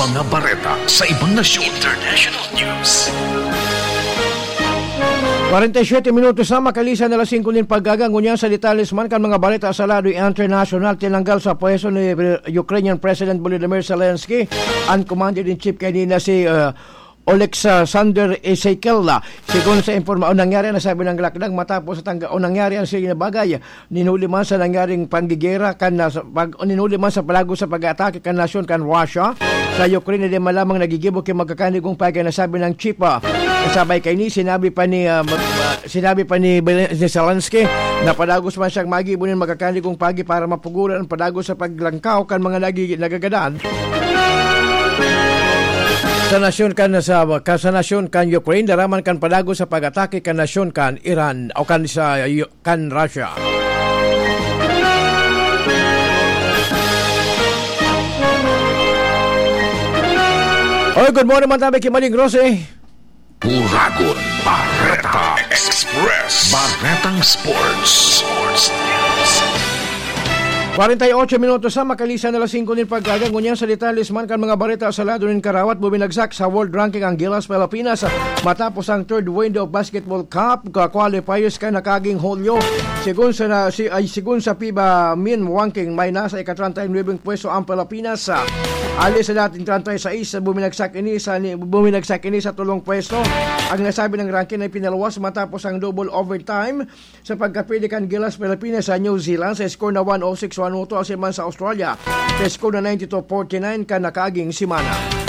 Mga bareta sa ibang nasyon. International News. 47 minutos na makalisan na 5 din paggagangunya sa talisman kan mga balita sa lado international. Tinanggal sa pwesto ni Ukrainian President Volodymyr Zelensky ang Commander-in-Chief kanina si Oleksandr Isaykelda. Sigon sa informasyon nangyari na sabi ng lakdang matapos o nangyari ang sige na bagay, ninuli man sa nangyaring panggigera ninuli man sa palago sa pag-atake kan nasyon kan Russia sa Ukraine din malamang nagigibok yung magkakanigong pagay na sabi ng chief. Kasabay kay ni sinabi pa ni Zelensky na padagos man siyang magibunin magkakanigong pagi para mapugulan ang padagos sa paglangkaw kan mga nagagadaan sa nasyon kan Ukraine, daraman kan padago sa pag-atake kan nasyon kan Iran o kan Russia. Oy, good morning man tabi Kimaling Rose. Uragon Bareta Express. Baretang Sports. 48 minutos sa makalisan na 5 din paggagangunya sa talisman kan mga bareta sa lado ng Karawat buminagsak sa world ranking ang Gilas Pilipinas matapos ang third window basketball cup qualifiers kay nakaging Hulyo. Sigun sa FIBA min ranking may nasa ika-39 pwesto ang Pilipinas. Alis sa dating 36 buminagsak ini sa tulong pwesto. Ang nasabi ng ranking ay pinalawas matapos ang double overtime sa pagkapili kan Gilas Pilipinas sa New Zealand sa score na 106-102 asiman sa Australia. Sa score na 92-49 kan nakaging simana.